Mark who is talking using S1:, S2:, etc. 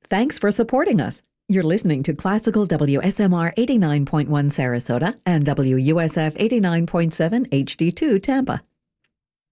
S1: Thanks for supporting us. You're listening to Classical WSMR 89.1 Sarasota and WUSF 89.7 HD2 Tampa.